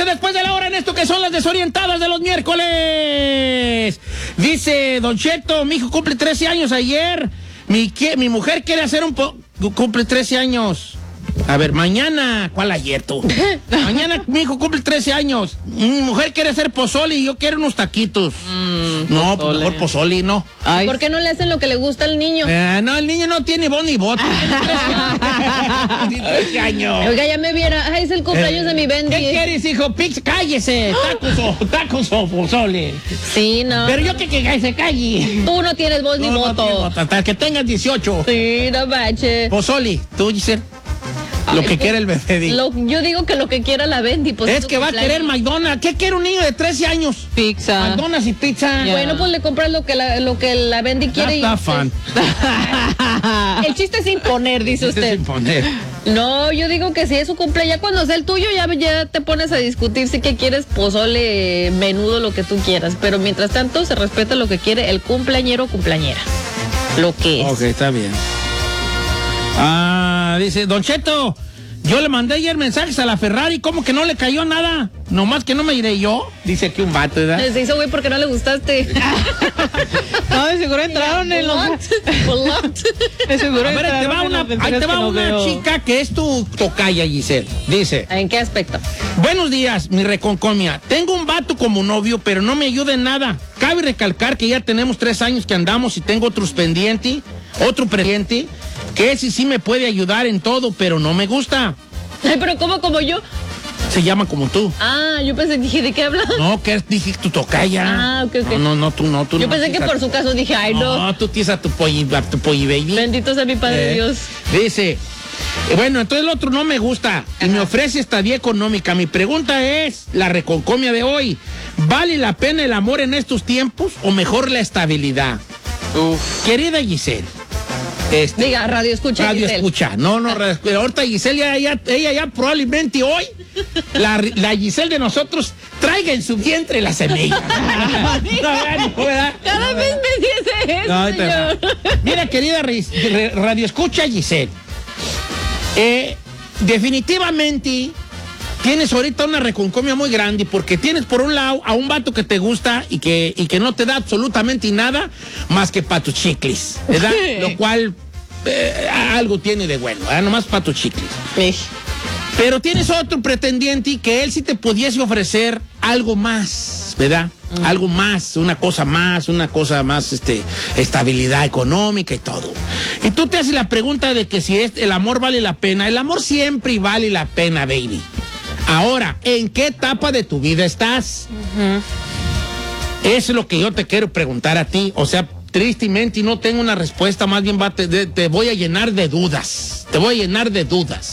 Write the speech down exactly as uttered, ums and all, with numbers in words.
después de la hora en esto que son las desorientadas de los miércoles. Dice Don Cheto, mi hijo cumple trece años ayer. Mi, mi mujer quiere hacer un... Po cumple trece años. A ver, mañana, ¿cuál ayer tú? Mañana mi hijo cumple trece años. Mi mujer quiere hacer pozole y yo quiero unos taquitos. Mm, no, pues mejor pozole, no. Ay. ¿Por qué no le hacen lo que le gusta al niño? Eh, no, el niño no tiene voz ni voto. Tiene trece años. Oiga, ya me viera. Ay, es el cumpleaños eh, de mi Bendy. ¿Qué quieres, hijo? Pix, cállese. Tacos o, tacos o pozole. Sí, no. Pero yo que, que se calle. Tú no tienes voz no, ni voto. No voto. Hasta que tengas dieciocho. Sí, no manches. Pozole, tú, Giselle. Lo que quiere el bebé. Lo, yo digo que lo que quiera la Bendy. Pues es que va a querer McDonald's. ¿Qué quiere un niño de trece años? Pizza. McDonald's y pizza. Yeah. Bueno, pues le compras lo que la, lo que la Bendy quiere. Está fan. El chiste es imponer, dice el usted. Es imponer. No, yo digo que si es su cumpleaños, ya cuando sea el tuyo, ya, ya te pones a discutir si que quieres pozole, menudo, lo que tú quieras. Pero mientras tanto, se respeta lo que quiere el cumpleañero o cumpleañera. Lo que es. Ok, está bien. Ah, dice, Don Cheto, yo le mandé ayer mensajes a la Ferrari, ¿cómo que no le cayó nada? Nomás que no me iré yo. Dice aquí un vato, ¿verdad? Se hizo güey porque no le gustaste. No, de seguro entraron en los... De seguro a ver, ahí te va una, ahí te va una chica que es tu tocaya, Giselle. Dice. ¿En qué aspecto? Buenos días, mi reconcomia. Tengo un vato como novio, pero no me ayuda en nada. Cabe recalcar que ya tenemos tres años que andamos y tengo otros pendientes, otro pendiente, que ese sí me puede ayudar en todo, pero no me gusta. Ay, pero ¿cómo como yo? Se llama como tú. Ah, yo pensé, dije, ¿de qué hablas? No, que dije tu tocaya. Ah, ok, ok. No, no, no, tú no, tú yo no. Yo pensé que por su caso dije, ay, no. No, tú tienes a tu polly, a tu polly baby. Bendito sea mi Padre eh, Dios. Dice, bueno, entonces el otro no me gusta y Ajá. me ofrece estadía económica. Mi pregunta es, la reconcomia de hoy, ¿vale la pena el amor en estos tiempos o mejor la estabilidad? Uf. Querida Giselle. Este, Diga, radio escucha. Radio Giselle. escucha. No, no, radio escucha. Ahorita Giselle, ya, ya, ella ya probablemente hoy, la, la Giselle de nosotros, traiga en su vientre la semilla. no, no, ¿verdad? Cada vez me dice eso, no, señor. Mira, querida radio escucha Giselle, eh, definitivamente tienes ahorita una reconcomia muy grande porque tienes por un lado a un vato que te gusta y que, y que no te da absolutamente nada más que para tus chicles, ¿verdad? Sí. Lo cual eh, algo tiene de bueno, ¿verdad? Nomás para tus chicles. Sí. Pero tienes otro pretendiente que él sí te pudiese ofrecer algo más, ¿verdad? Mm. Algo más, una cosa más, una cosa más, este, estabilidad económica y todo. Y tú te haces la pregunta de que si es, el amor vale la pena. El amor siempre vale la pena, baby. Ahora, ¿en qué etapa de tu vida estás? Uh-huh. Eso es lo que yo te quiero preguntar a ti. O sea, tristemente no tengo una respuesta, más bien va, te, te voy a llenar de dudas. Te voy a llenar de dudas.